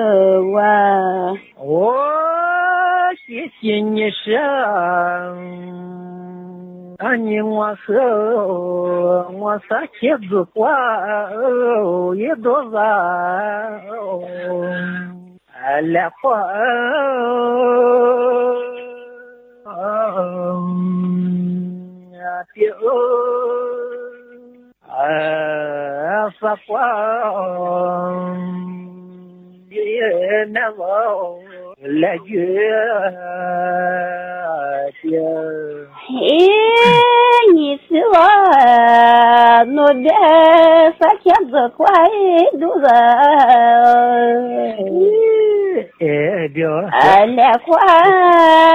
我谢谢你是你我是妻子花一朵子来花发光也难忘来绝你是我我的三千子快都人来花